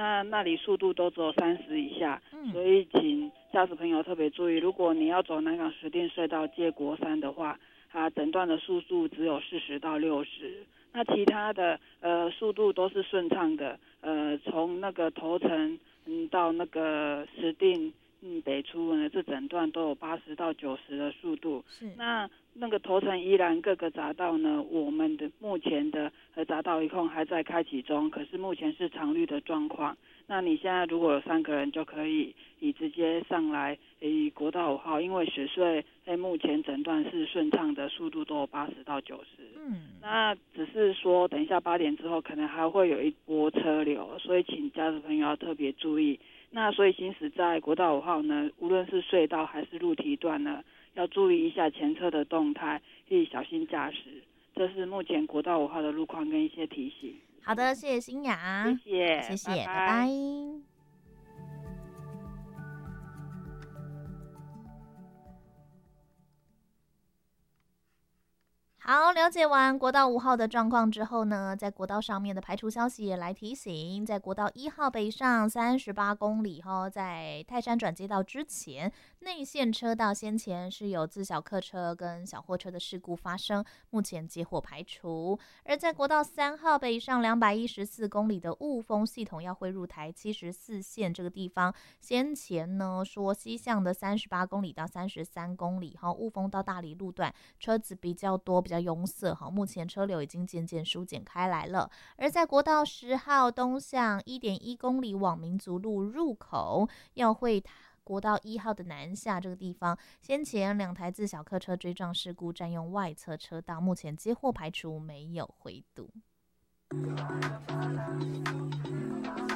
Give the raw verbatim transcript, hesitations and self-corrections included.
那那里速度都只有三十以下， 嗯， 所以请驾驶朋友特别注意，如果你要走南港石碇隧道接国三的话，它整段的速度只有四十到六十，那其他的呃速度都是顺畅的，呃从那个头城嗯到那个石碇嗯北出呢，这整段都有八十到九十的速度。 是， 那那个头城依然各个匝道呢，我们的目前的呃匝道一控还在开启中，可是目前是常绿的状况。那你现在如果有三个人就可以，你直接上来以国道五号，因为雪隧诶目前整段是顺畅的，速度都有八十到九十。 嗯， 那只是说等一下八点之后可能还会有一波车流，所以请驾驶朋友要特别注意。那所以行驶在国道五号呢，无论是隧道还是路堤段呢，要注意一下前车的动态，以小心驾驶。这是目前国道五号的路况跟一些提醒。 好的，谢谢新雅， 谢谢， 谢谢， 拜拜。 拜拜。好，了解完国道五号的状况之后呢，在国道上面的排除消息也来提醒，在国道一号北上三十八公里哈，在泰山转接道之前，内线车道先前是有自小客车跟小货车的事故发生，目前接获排除。而在国道三号北上两百一十四公里的雾峰系统要汇入台七十四线这个地方，先前呢说西向的三十八公里到三十三公里哈，雾峰到大理路段车子比较多，比较拥塞哈，目前车流已经渐渐疏解开来了。而在国道十号东向一点一公里往民族路入口要会国道一号的南下这个地方，先前两台自小客车追撞事故占用外侧车道，目前接获排除，没有回堵。